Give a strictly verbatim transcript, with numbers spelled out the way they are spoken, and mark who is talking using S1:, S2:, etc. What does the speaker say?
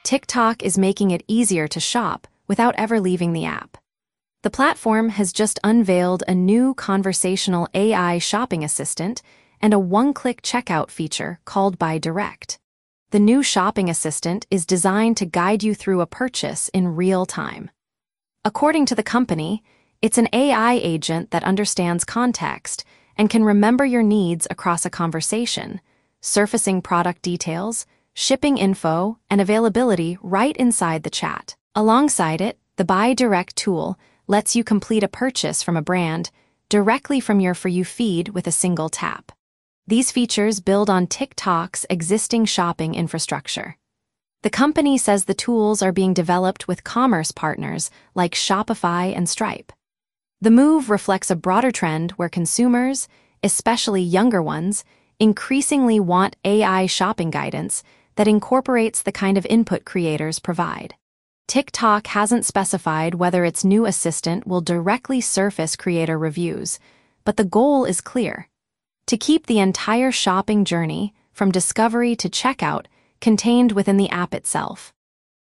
S1: TikTok is making it easier to shop without ever leaving the app. The platform has just unveiled a new conversational A I shopping assistant and a one-click checkout feature called Buy Direct. The new shopping assistant is designed to guide you through a purchase in real time. According to the company, it's an A I agent that understands context and can remember your needs across a conversation, surfacing product details, shipping info, and availability right inside the chat. Alongside it, the Buy Direct tool lets you complete a purchase from a brand directly from your For You feed with a single tap. These features build on TikTok's existing shopping infrastructure. The company says the tools are being developed with commerce partners like Shopify and Stripe. The move reflects a broader trend where consumers, especially younger ones, increasingly want A I shopping guidance that incorporates the kind of input creators provide. TikTok hasn't specified whether its new assistant will directly surface creator reviews, but the goal is clear: to keep the entire shopping journey, from discovery to checkout, contained within the app itself.